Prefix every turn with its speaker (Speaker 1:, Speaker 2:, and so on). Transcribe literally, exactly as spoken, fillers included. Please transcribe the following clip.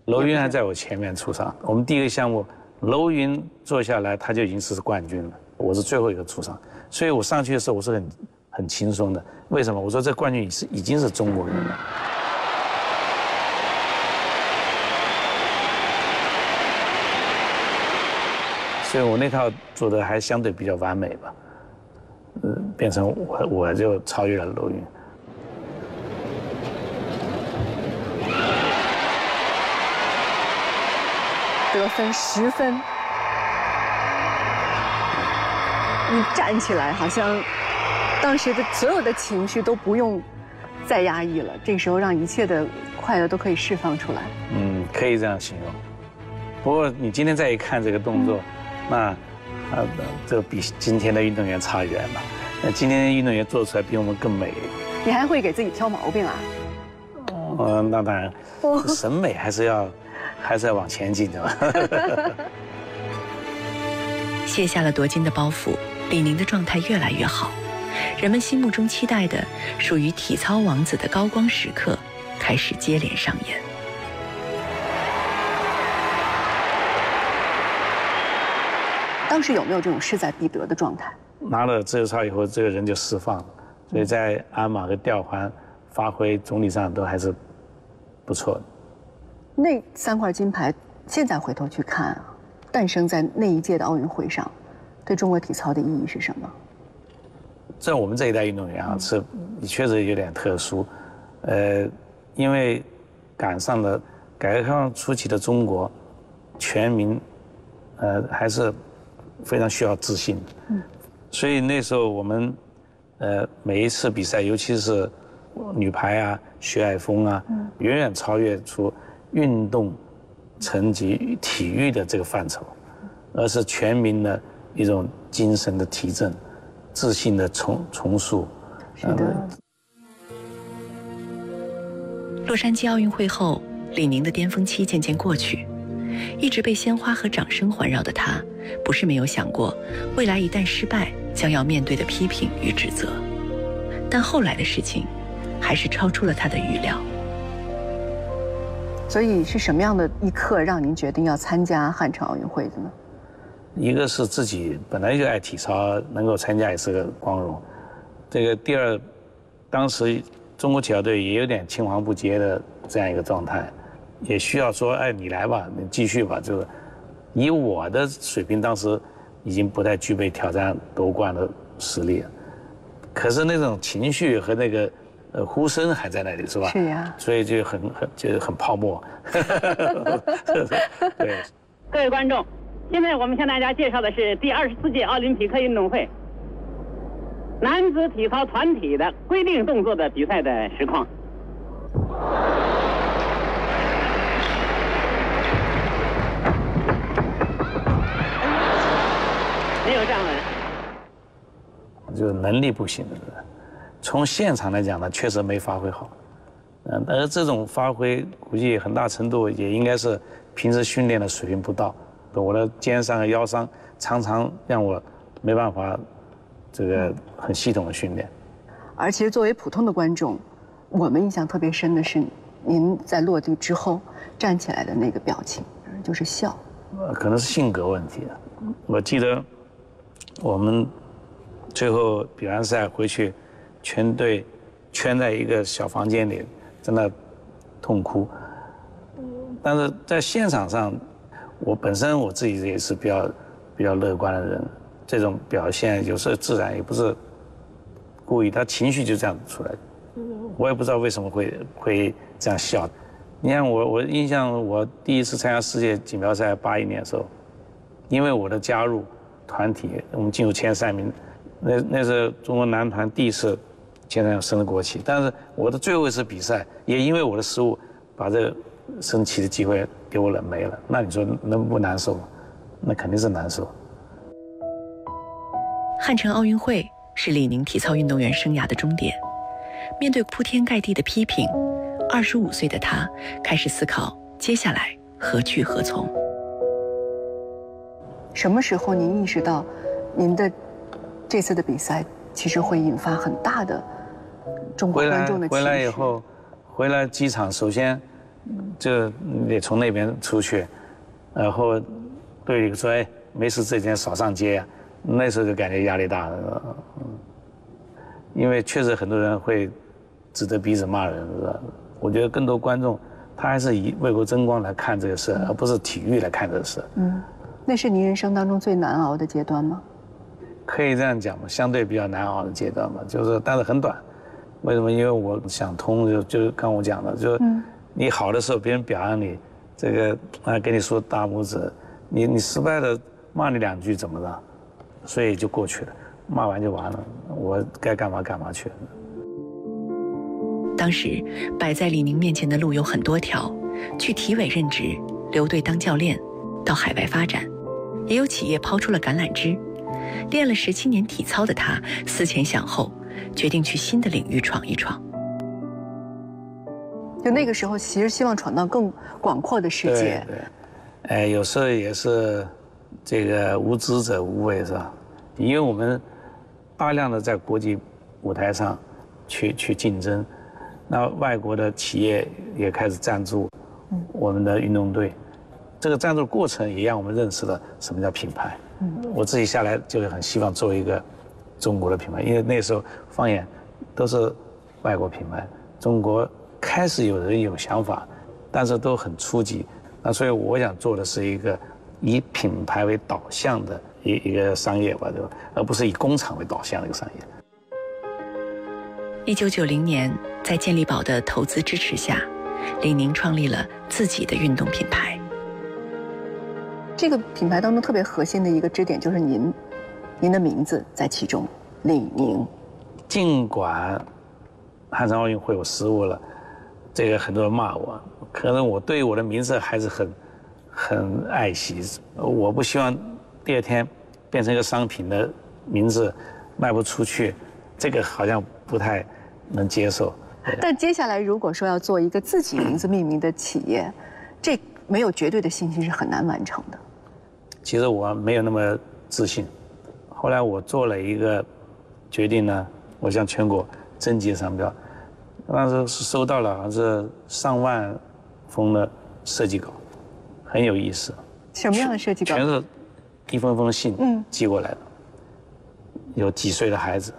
Speaker 1: 楼云还在我前面出场。我们第一个项目，楼云坐下来，他就已经是冠军了，我是最后一个出场，所以我上去的时候我是很很轻松的。为什么？我说这冠军是已经是中国人了。所以我那套做的还相对比较完美吧，呃，变成我我就超越了楼云。
Speaker 2: 得分十分，你站起来，好像当时的所有的情绪都不用再压抑了，这个时候让一切的快乐都可以释放出来。
Speaker 1: 嗯，可以这样形容。不过你今天再一看这个动作，嗯、那啊，这比今天的运动员差远了。那今天的运动员做出来比我们更美。
Speaker 2: 你还会给自己挑毛病啊？
Speaker 1: 嗯，那当然，审美还是要。还是要往前进的嘛。
Speaker 3: 卸下了夺金的包袱，李宁的状态越来越好，人们心目中期待的属于体操王子的高光时刻开始接连上演。
Speaker 2: 当时有没有这种势在必得的状态？
Speaker 1: 拿了自由操以后，这个人就释放了，所以在鞍马和吊环发挥总体上都还是不错的。
Speaker 2: 那三块金牌，现在回头去看啊，诞生在那一届的奥运会上，对中国体操的意义是什么？
Speaker 1: 在我们这一代运动员啊，是确实有点特殊，呃，因为赶上了改革开放初期的中国，全民，呃，还是非常需要自信的。嗯。所以那时候我们，呃，每一次比赛，尤其是女排啊、徐海峰啊，嗯、远远超越出运动成绩、体育的这个范畴，而是全民的一种精神的提振、自信的重重塑。
Speaker 2: 是的。
Speaker 3: 洛杉矶奥运会后，李宁的巅峰期渐渐过去，一直被鲜花和掌声环绕的他，不是没有想过未来一旦失败将要面对的批评与指责，但后来的事情还是超出了他的预料。
Speaker 2: 所以是什么样的一刻让您决定要参加汉城奥运会的呢？
Speaker 1: 一个是自己本来就爱体操，能够参加也是个光荣。这个第二，当时中国体操队也有点青黄不接的这样一个状态，也需要说，哎，你来吧，你继续吧。就是以我的水平，当时已经不太具备挑战夺冠的实力了。可是那种情绪和那个。呃，呼声还在那里是吧？
Speaker 2: 是呀，
Speaker 1: 所以就很很就是很泡沫。对，
Speaker 4: 各位观众，现在我们向大家介绍的是第二十四届奥林匹克运动会男子体操团体的规定动作的比赛的实况。没有站稳，
Speaker 1: 就是能力不行的人。从现场来讲呢，确实没发挥好，嗯，而这种发挥估计很大程度也应该是平时训练的水平不到，我的肩伤和腰伤常常让我没办法这个很系统的训练。
Speaker 2: 而其实作为普通的观众，我们印象特别深的是您在落地之后站起来的那个表情，就是笑。
Speaker 1: 可能是性格问题。我记得我们最后比完赛回去。全队圈在一个小房间里，在那痛哭。但是在现场上，我本身我自己也是比较比较乐观的人，这种表现有时候自然，也不是故意，他情绪就这样出来。我也不知道为什么会会这样笑。你看我我印象，我第一次参加世界锦标赛八一年的时候，因为我的加入团体，我们进入前三名，那那是中国男团第一次。现在要升了国旗，但是我的最后一次比赛也因为我的失误，把这个升旗的机会给我了没了。那你说能不难受吗？那肯定是难受。
Speaker 3: 汉城奥运会是李宁体操运动员生涯的终点。面对铺天盖地的批评，二十五岁的他开始思考接下来何去何从。
Speaker 2: 什么时候您意识到，您的这次的比赛其实会引发很大的中国观众的情绪？
Speaker 1: 回来以后，回来机场首先， 就你得从那边出去，然后队里说哎没事这几天少上街呀、啊，那时候就感觉压力大了，嗯，因为确实很多人会指着鼻子骂人，是吧？我觉得更多观众他还是以为国争光来看这个事，而不是体育来看这个事。
Speaker 2: 嗯，那是您人生当中最难熬的阶段吗？
Speaker 1: 可以这样讲嘛，相对比较难熬的阶段嘛，就是但是很短。为什么？因为我想通，就就是刚我讲的，就是你好的时候别人表扬你，这个啊给你说大拇指，你你失败了骂你两句怎么了？所以就过去了，骂完就完了，我该干嘛干嘛去了。
Speaker 3: 当时摆在李宁面前的路有很多条，去体委任职，留队当教练，到海外发展，也有企业抛出了橄榄枝。练了十七年体操的他思前想后，决定去新的领域闯一闯。
Speaker 2: 就那个时候，其实希望闯到更广阔的世界。
Speaker 1: 对对，哎，有时候也是这个无知者无畏，是吧？因为我们大量的在国际舞台上去去竞争，那外国的企业也开始赞助我们的运动队，这个赞助过程也让我们认识了什么叫品牌。我自己下来就是很希望做一个中国的品牌，因为那时候放眼都是外国品牌，中国开始有人有想法，但是都很初级。那所以我想做的是一个以品牌为导向的一一个商业吧，对吧？而不是以工厂为导向的一个商业。
Speaker 3: 一九九零年，在健力宝的投资支持下，李宁创立了自己的运动品牌。
Speaker 2: 这个品牌当中特别核心的一个支点就是您，您的名字在其中，李宁。
Speaker 1: 尽管汉城奥运会我失误了，这个很多人骂我，可能我对我的名字还是很很爱惜。我不希望第二天变成一个商品的名字卖不出去，这个好像不太能接受。
Speaker 2: 但接下来如果说要做一个自己名字命名的企业，这没有绝对的信心是很难完成的。
Speaker 1: 其实我没有那么自信，后来我做了一个决定呢，我向全国征集商标，当时是收到了好像是上万封的设计稿，很有意思。
Speaker 2: 什么样的设计稿？
Speaker 1: 全是一封封信寄过来的，有几岁的孩子。